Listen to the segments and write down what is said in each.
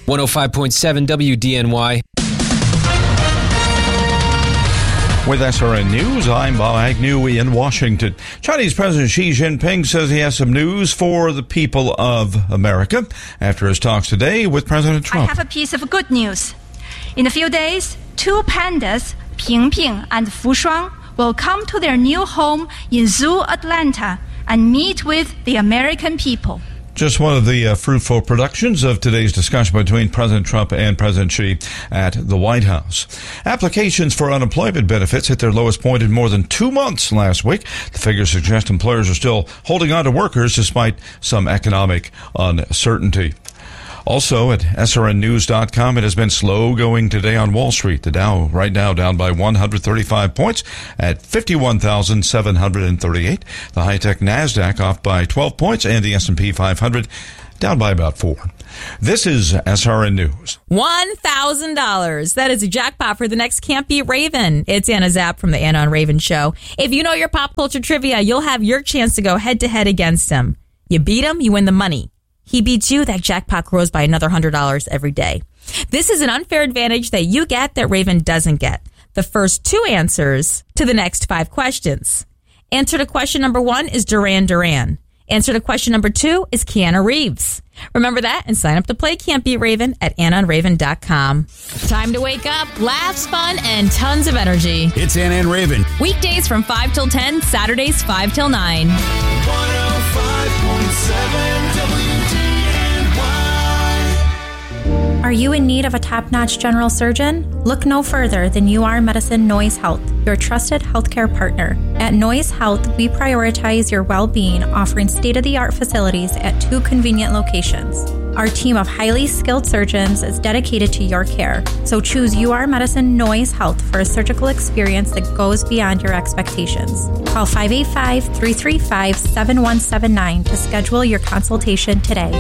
105.7 WDNY. With SRN News, I'm Bob Agnew in Washington. Chinese President Xi Jinping says he has some news for the people of America after his talks today with President Trump. I have a piece of good news. In a few days, two pandas, Ping Ping and Fu Shuang, will come to their new home in Zoo Atlanta and meet with the American people. Just one of the fruitful productions of today's discussion between President Trump and President Xi at the White House. Applications for unemployment benefits hit their lowest point in more than 2 months last week. The figures suggest employers are still holding on to workers despite some economic uncertainty. Also at srnnews.com, it has been slow going today on Wall Street. The Dow right now down by 135 points at 51,738. The high-tech NASDAQ off by 12 points and the S&P 500 down by about 4. This is SRN News. $1,000. That is a jackpot for the next Can't Beat Raven. It's Anna Zapp from the Anna and Raven Show. If you know your pop culture trivia, you'll have your chance to go head-to-head against him. You beat him, you win the money. He beats you, that jackpot grows by another $100 every day. This is an unfair advantage that you get that Raven doesn't get. The first 2 answers to the next 5 questions. Answer to question number 1 is Duran Duran. Answer to question number 2 is Keanu Reeves. Remember that and sign up to play Can't Beat Raven at AnnaandRaven.com. Time to wake up, laughs, fun, and tons of energy. It's Anna and Raven. Weekdays from 5 till 10, Saturdays 5 till 9. 105.7 WDNY. Are you in need of a top-notch general surgeon? Look no further than UR Medicine Noise Health, your trusted healthcare partner. At Noise Health, we prioritize your well-being, offering state-of-the-art facilities at 2 convenient locations. Our team of highly skilled surgeons is dedicated to your care, so choose UR Medicine Noise Health for a surgical experience that goes beyond your expectations. Call 585-335-7179 to schedule your consultation today.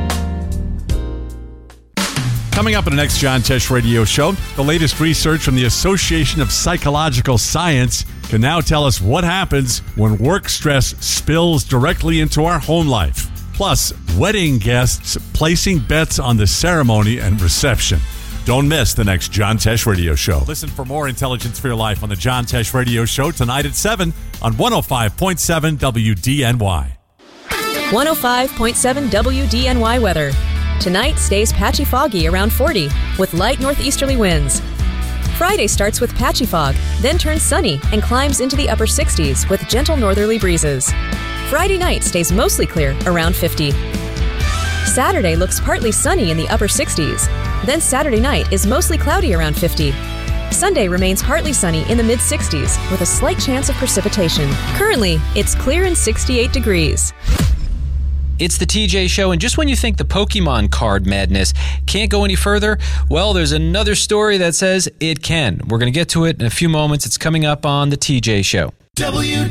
Coming up in the next John Tesh Radio Show, the latest research from the Association of Psychological Science can now tell us what happens when work stress spills directly into our home life. Plus, wedding guests placing bets on the ceremony and reception. Don't miss the next John Tesh Radio Show. Listen for more intelligence for your life on the John Tesh Radio Show tonight at 7 on 105.7 WDNY. 105.7 WDNY weather. Tonight stays patchy foggy around 40 with light northeasterly winds. Friday starts with patchy fog, then turns sunny and climbs into the upper 60s with gentle northerly breezes. Friday night stays mostly clear around 50. Saturday looks partly sunny in the upper 60s. Then Saturday night is mostly cloudy around 50. Sunday remains partly sunny in the mid-60s with a slight chance of precipitation. Currently, it's clear and 68 degrees. It's the TJ Show, and just when you think the Pokemon card madness can't go any further, well, there's another story that says it can. We're going to get to it in a few moments. It's coming up on the TJ Show. WDNY.